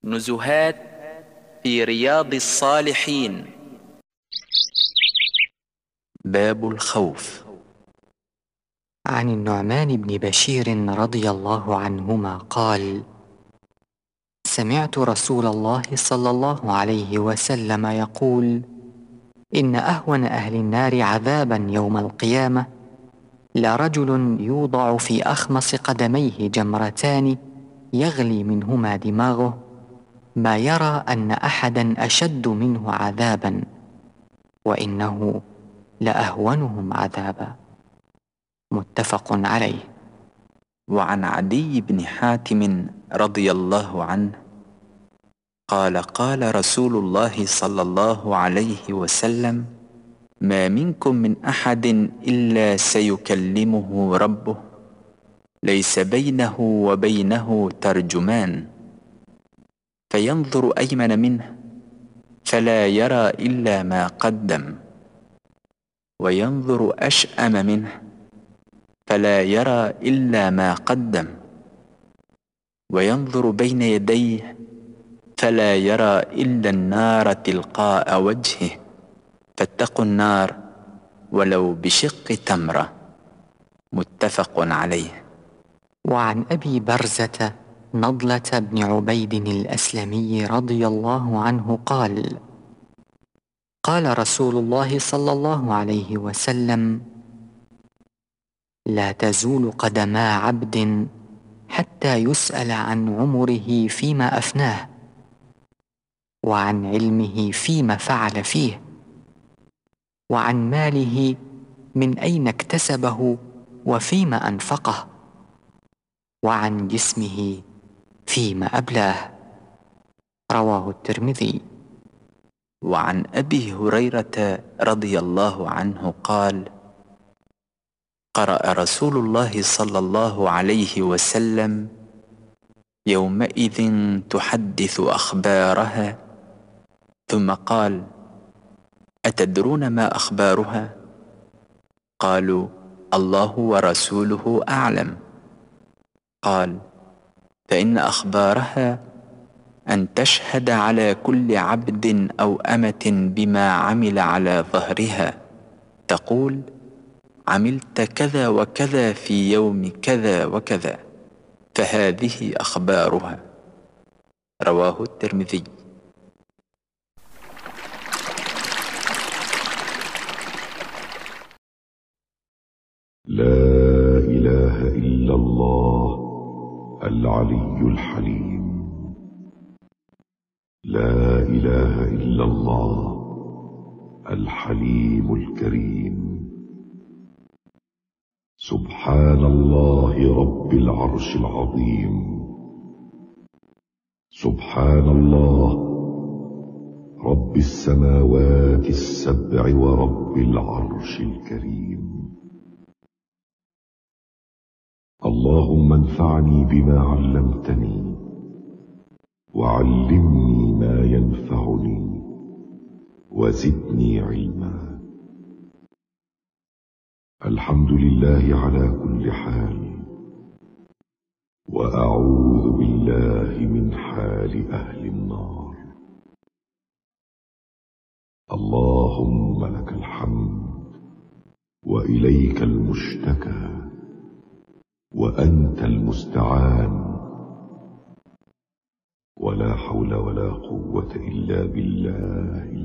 نزهات في رياض الصالحين. باب الخوف. عن النعمان بن بشير رضي الله عنهما قال: سمعت رسول الله صلى الله عليه وسلم يقول: إن أهون أهل النار عذابا يوم القيامة لرجل يوضع في أخمص قدميه جمرتان يغلي منهما دماغه، ما يرى أن أحدا أشد منه عذابا، وإنه لأهونهم عذابا. متفق عليه. وعن عدي بن حاتم رضي الله عنه قال: قال رسول الله صلى الله عليه وسلم: ما منكم من أحد إلا سيكلمه ربه ليس بينه وبينه ترجمان، فينظر أيمن منه فلا يرى إلا ما قدم، وينظر أشأم منه فلا يرى إلا ما قدم، وينظر بين يديه فلا يرى إلا النار تلقاء وجهه، فاتقوا النار ولو بشق تمرة. متفق عليه. وعن أبي برزة نضلة بن عبيد الأسلمي رضي الله عنه قال: قال رسول الله صلى الله عليه وسلم: لا تزول قدما عبد حتى يسأل عن عمره فيما أفناه، وعن علمه فيما فعل فيه، وعن ماله من أين اكتسبه وفيما أنفقه، وعن جسمه فيما أبلاه. رواه الترمذي. وعن أبي هريرة رضي الله عنه قال: قرأ رسول الله صلى الله عليه وسلم: يومئذ تحدث أخبارها، ثم قال: أتدرون ما أخبارها؟ قالوا: الله ورسوله أعلم. قال: فإن أخبارها أن تشهد على كل عبد أو أمة بما عمل على ظهرها، تقول: عملت كذا وكذا في يوم كذا وكذا، فهذه أخبارها. رواه الترمذي. لا إله إلا الله العلي الحليم. لا إله إلا الله الحليم الكريم. سبحان الله رب العرش العظيم. سبحان الله رب السماوات السبع ورب العرش الكريم. اللهم انفعني بما علمتني، وعلمني ما ينفعني، وزدني علما. الحمد لله على كل حال، وأعوذ بالله من حال أهل النار. اللهم لك الحمد، وإليك المشتكى، وأنت المستعان، ولا حول ولا قوة إلا بالله